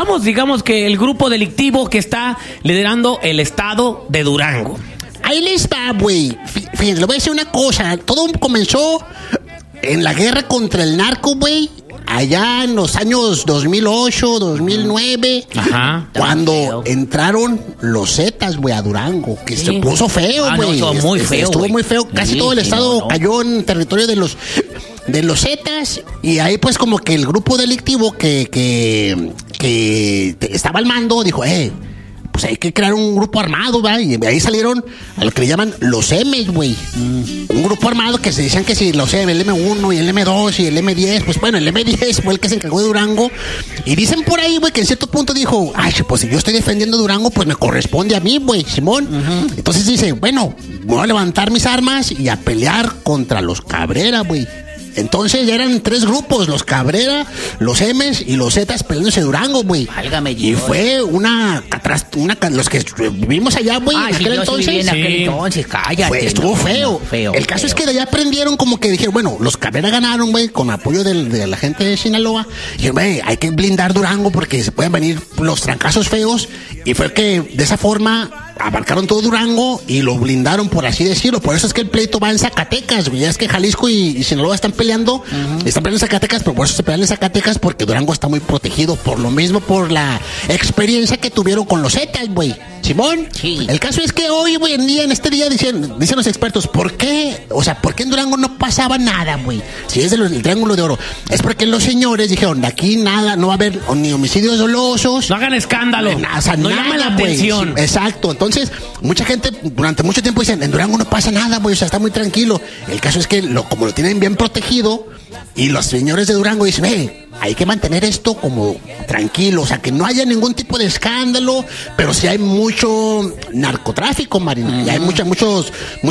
recordamos, digamos, que el grupo delictivo que está liderando el estado de Durango. Ahí les va, güey. Fíjense, le voy a decir una cosa. Todo comenzó en la guerra contra el narco, güey. Allá en los años 2008, 2009. Ajá. Cuando entraron los Zetas, güey, a Durango. Que se puso feo, güey. No, estuvo muy feo, estuvo muy feo. Casi todo el estado cayó en territorio de los Zetas. Y ahí, pues, como que el grupo delictivo que estaba al mando dijo, pues hay que crear un grupo armado, ¿va? Y ahí salieron a lo que le llaman los M's, güey. Un grupo armado que se decían que si los M, el M1 y el M2 y el M10, pues bueno, el M10 fue el que se encargó de Durango. Y dicen por ahí, güey, que en cierto punto dijo, pues si yo estoy defendiendo Durango, pues me corresponde a mí, güey, Simón. Entonces dice, bueno, voy a levantar mis armas y a pelear contra los Cabrera, güey. Entonces ya eran 3 grupos, los Cabrera, los M's y los Zetas peleándose Durango, güey. Válgame Dios. Y fue los que vivimos allá, güey, en aquel entonces. Cállate. Estuvo feo. El caso es que de allá aprendieron como que dijeron, bueno, los Cabrera ganaron, güey, con apoyo de la gente de Sinaloa. Dijeron, güey, hay que blindar Durango porque se pueden venir los trancazos feos. Y fue que de esa forma abarcaron todo Durango y lo blindaron, por así decirlo. Por eso es que el pleito va en Zacatecas, güey. Ya es que Jalisco y Sinaloa están peleando en Zacatecas, pero por eso se pelean en Zacatecas, porque Durango está muy protegido. Por lo mismo, por la experiencia que tuvieron con los Zetas, güey. Simón, sí. El caso es que hoy en día, en este día, dicen los expertos, ¿por qué? O sea, ¿por qué en Durango no pasaba nada, güey? Si es el Triángulo de Oro. Es porque los señores dijeron, de aquí nada, no va a haber ni homicidios dolosos. No hagan escándalo. No llaman la atención. Sí, exacto. Entonces, mucha gente durante mucho tiempo dicen, en Durango no pasa nada, güey, o sea, está muy tranquilo. El caso es que como lo tienen bien protegido, y los señores de Durango dicen, hay que mantener esto como tranquilo, o sea, que no haya ningún tipo de escándalo, pero sí hay mucho narcotráfico, Marina. Y hay muchos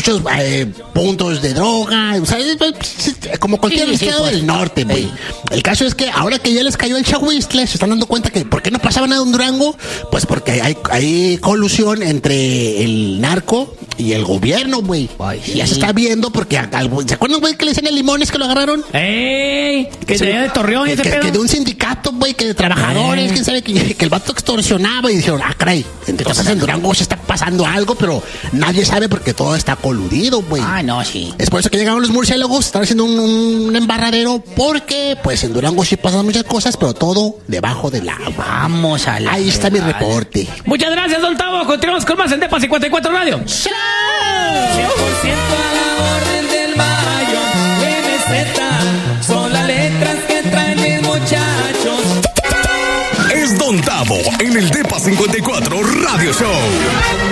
puntos de droga, o sea, como cualquier estado del norte, güey. El caso es que ahora que ya les cayó el Chahuistle, se están dando cuenta que ¿por qué no pasaba nada en Durango? Pues porque hay colusión entre el narco y el gobierno, güey. Sí. Ya se está viendo porque ¿se acuerdan, güey, que le decían a Limones que lo agarraron? Que se de Torreón y ese pedo. Que de un sindicato, güey, que de trabajadores, quién sabe, que el vato extorsionaba y dijeron, caray, entonces en Durango se está pasando algo, pero nadie sabe porque todo está coludido, güey. No, sí. Es por eso que llegaron los murciélagos, están haciendo un embarradero, porque pues en Durango sí pasan muchas cosas, pero todo debajo del agua. Vamos a la Ahí está mi reporte. Muchas gracias, don Tavo. Continuamos con más en Depa 54 Radio. 100% a la orden del Bayo, MZ, son las letras que traen mis muchachos. Es Don Tavo en el Depa 54 Radio Show.